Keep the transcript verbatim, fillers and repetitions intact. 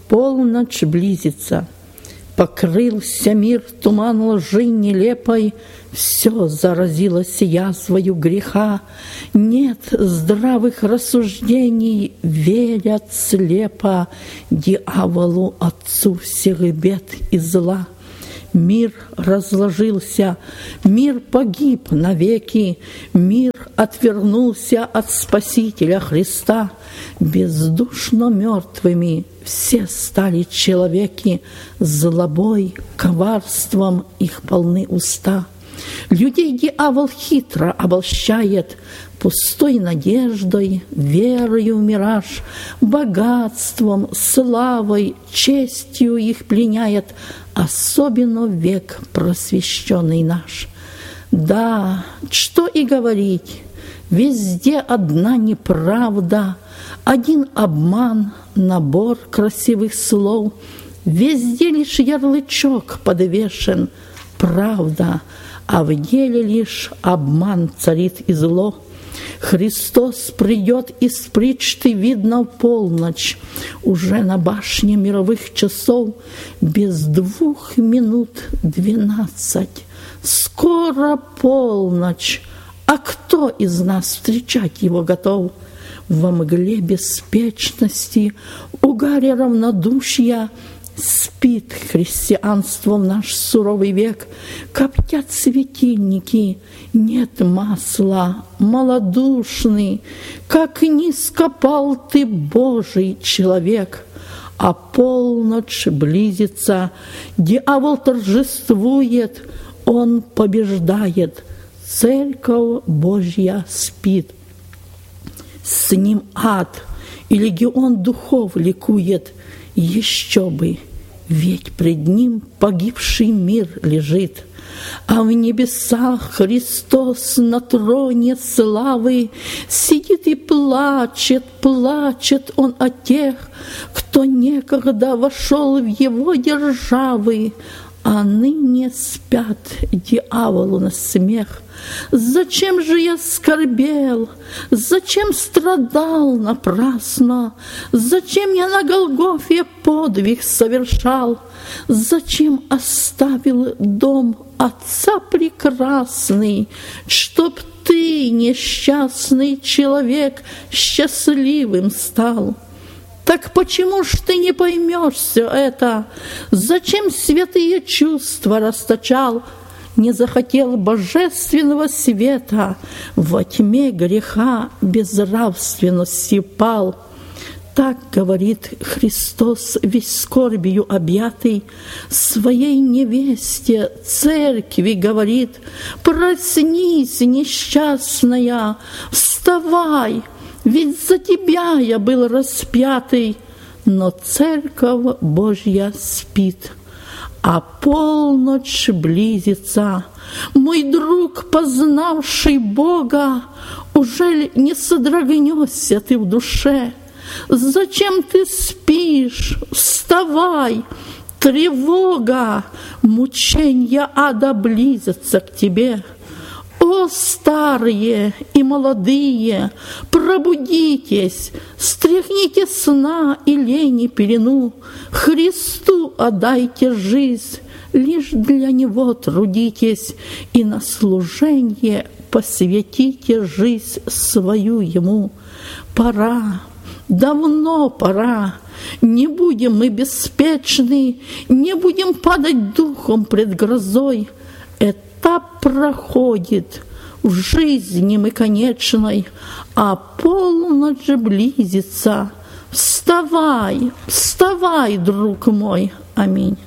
полночь близится. Покрылся мир туман лжи нелепой, все заразилось язвою греха. Нет здравых рассуждений, верят слепо дьяволу, отцу всех бед и зла. Мир разложился, мир погиб навеки, мир отвернулся от Спасителя Христа. Бездушно мертвыми все стали человеки, злобой, коварством их полны уста. Людей дьявол хитро обольщает, пустой надеждой, верою в мираж, богатством, славой, честью их пленяет, особенно век просвещенный наш. Да, что и говорить, везде одна неправда, один обман, набор красивых слов, везде лишь ярлычок подвешен, правда, а в деле лишь обман царит и зло. Христос придет из притчи, видно, в полночь, уже на башне мировых часов, без двух минут двенадцать. Скоро полночь, а кто из нас встречать его готов? Во мгле беспечности, угаре равнодушия спит христианство в наш суровый век. Коптят светильники, нет масла, малодушный, как низко пал ты, Божий человек. А полночь близится, дьявол торжествует, он побеждает, церковь Божья спит. С ним ад и легион духов ликует, еще бы, ведь пред ним погибший мир лежит, а в небесах Христос на троне славы сидит и плачет, плачет он о тех, кто некогда вошел в его державы, а ныне спят дьяволу на смех. Зачем же я скорбел? Зачем страдал напрасно? Зачем я на Голгофе подвиг совершал? Зачем оставил дом Отца прекрасный, чтоб ты, несчастный человек, счастливым стал? Так почему ж ты не поймешь все это? Зачем святые чувства расточал? Не захотел божественного света, во тьме греха безнравственности пал. Так говорит Христос, весь скорбью объятый, своей невесте, церкви говорит: проснись, несчастная, вставай, ведь за тебя я был распятый. Но церковь Божья спит, а полночь близится. Мой друг, познавший Бога, ужель не содрогнешься ты в душе? Зачем ты спишь? Вставай! Тревога, мученья ада близятся к тебе. О, старые и молодые, пробудитесь, стряхните сна и лени пелену, Христу отдайте жизнь, лишь для Него трудитесь, и на служение посвятите жизнь свою Ему. Пора, давно пора, не будем мы беспечны, не будем падать духом пред грозой. Этап проходит, в жизни мы конечной, а полночь близится. Вставай, вставай, друг мой. Аминь.